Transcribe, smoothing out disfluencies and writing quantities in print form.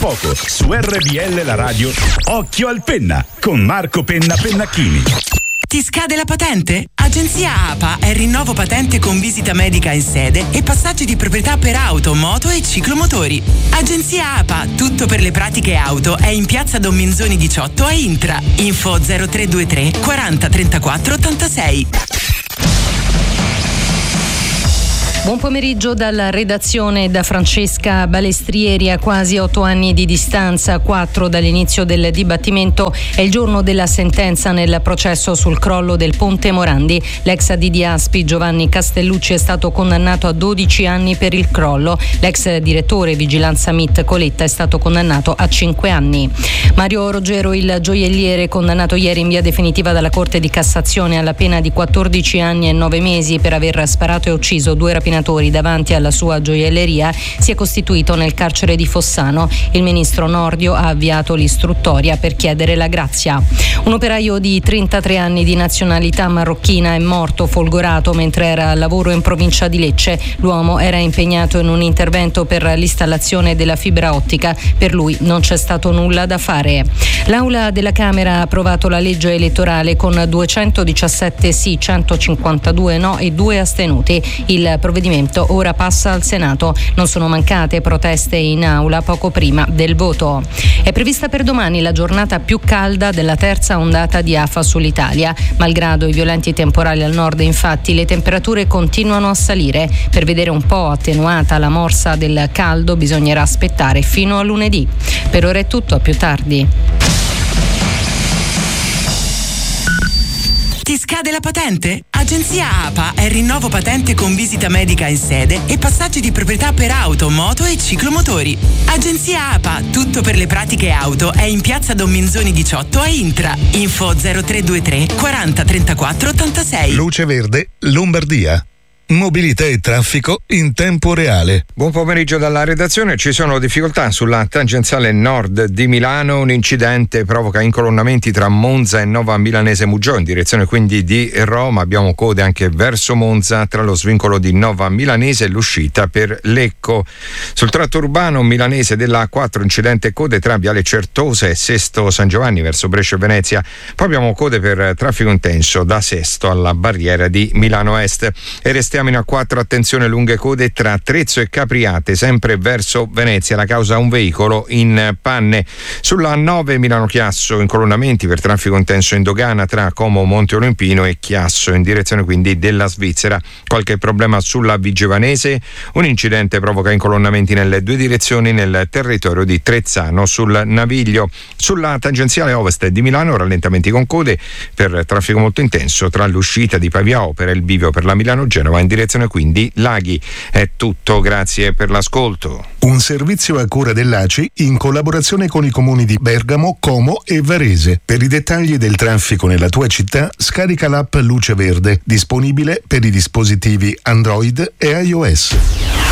poco su RBL La Radio Occhio al Penna con Marco Penna Pennacchini. Ti scade la patente? Agenzia APA è rinnovo patente con visita medica in sede e passaggi di proprietà per auto, moto e ciclomotori. Agenzia APA, tutto per le pratiche auto, è in piazza Don Minzoni 18 a Intra. Info 0323 40 34 86. Buon pomeriggio dalla redazione da Francesca Balestrieri. A quasi 8 anni di distanza, 4 dall'inizio del dibattimento, è il giorno della sentenza nel processo sul crollo del Ponte Morandi. L'ex di Aspi Giovanni Castellucci è stato condannato a 12 anni per il crollo. L'ex direttore Vigilanza MIT Coletta è stato condannato a 5 anni. Mario Roggero, il gioielliere, condannato ieri in via definitiva dalla Corte di Cassazione alla pena di 14 anni e 9 mesi per aver sparato e ucciso 2 rapinatori davanti alla sua gioielleria, si è costituito nel carcere di Fossano. Il ministro Nordio ha avviato l'istruttoria per chiedere la grazia. Un operaio di 33 anni di nazionalità marocchina è morto folgorato mentre era al lavoro in provincia di Lecce. L'uomo era impegnato in un intervento per l'installazione della fibra ottica. Per lui non c'è stato nulla da fare. L'Aula della Camera ha approvato la legge elettorale con 217 sì, 152 no e 2 astenuti. Il provvedimento ora passa al Senato. Non sono mancate proteste in aula poco prima del voto. È prevista per domani la giornata più calda della terza ondata di afa sull'Italia. Malgrado i violenti temporali al nord, infatti, le temperature continuano a salire. Per vedere un po' attenuata la morsa del caldo bisognerà aspettare fino a lunedì. Per ora è tutto, a più tardi. Ti scade la patente? Agenzia APA è rinnovo patente con visita medica in sede e passaggi di proprietà per auto, moto e ciclomotori. Agenzia APA, tutto per le pratiche auto, è in piazza Don Minzoni 18 a Intra. Info 0323 40 34 86. Luce Verde, Lombardia. Mobilità e traffico in tempo reale. Buon pomeriggio dalla redazione. Ci sono difficoltà sulla tangenziale nord di Milano. Un incidente provoca incolonnamenti tra Monza e Nova Milanese Muggio in direzione quindi di Roma. Abbiamo code anche verso Monza tra lo svincolo di Nova Milanese e l'uscita per Lecco. Sul tratto urbano milanese della A4 incidente e code tra Viale Certosa e Sesto San Giovanni verso Brescia e Venezia. Poi abbiamo code per traffico intenso da Sesto alla barriera di Milano Est. E restiamo in A4, attenzione, lunghe code tra Trezzo e Capriate, sempre verso Venezia, la causa un veicolo in panne. Sulla A9 Milano Chiasso, incolonnamenti per traffico intenso in dogana tra Como Monte Olimpino e Chiasso in direzione quindi della Svizzera. Qualche problema sulla Vigevanese, un incidente provoca incolonnamenti nelle 2 direzioni nel territorio di Trezzano sul Naviglio. Sulla tangenziale ovest di Milano, rallentamenti con code per traffico molto intenso tra l'uscita di Pavia Opera e il bivio per la Milano-Genova in direzione quindi Laghi. È tutto, grazie per l'ascolto. Un servizio a cura dell'ACI in collaborazione con i comuni di Bergamo, Como e Varese. Per i dettagli del traffico nella tua città scarica l'app Luce Verde, disponibile per i dispositivi Android e iOS.